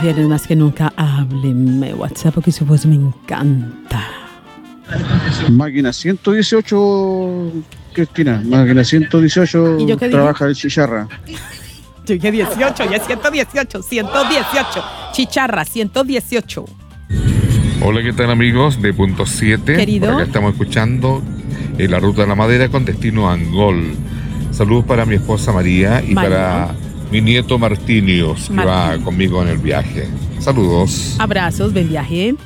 mujeres más que nunca, háblenme WhatsApp porque su voz me encanta. Máquina 118, Cristina. Máquina 118 ¿Y yo qué dije? trabaja el chicharra. Yo dije 18, ya es 118. Chicharra, 118. Hola, ¿qué tal amigos de Punto 7? Querido. Por acá estamos escuchando La Ruta de la Madera con destino a Angol. Saludos para mi esposa María y María. para mi nieto Martinius, que va conmigo en el viaje. Saludos. Abrazos, buen viaje.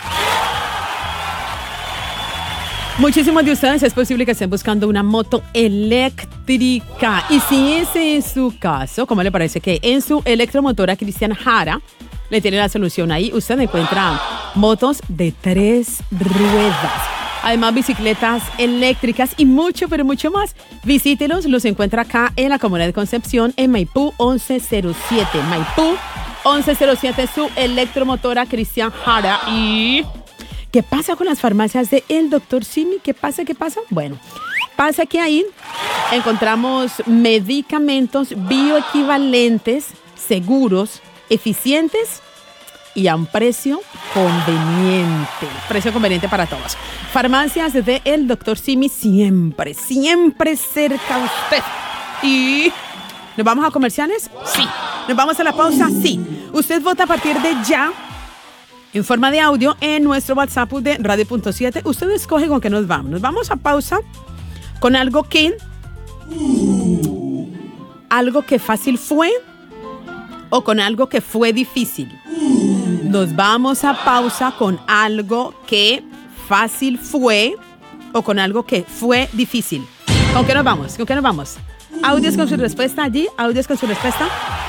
Muchísimos de ustedes es posible que estén buscando una moto eléctrica. Y si ese es su caso, ¿cómo le parece que en su electromotora Cristian Jara le tiene la solución ahí? Usted encuentra motos de 3 ruedas. Además, bicicletas eléctricas y mucho, pero mucho más. Visítelos, los encuentra acá en la Comuna de Concepción, en Maipú 1107. Maipú 1107, su electromotora Cristian Jara. Y ¿qué pasa con las farmacias de El Dr. Simi? ¿Qué pasa? Bueno, pasa que ahí encontramos medicamentos bioequivalentes, seguros, eficientes y a un precio conveniente. Precio conveniente para todos. Farmacias de El Dr. Simi siempre cerca de usted. Y ¿nos vamos a comerciales? Sí. ¿Nos vamos a la pausa? Sí. Usted vota a partir de ya en forma de audio en nuestro WhatsApp de Radio.7. Usted escoge con qué nos vamos. Nos vamos a pausa con algo que fácil fue o con algo que fue difícil. Nos vamos a pausa con algo que fácil fue o con algo que fue difícil. ¿Con qué nos vamos? Audios con su respuesta allí. Audios con su respuesta.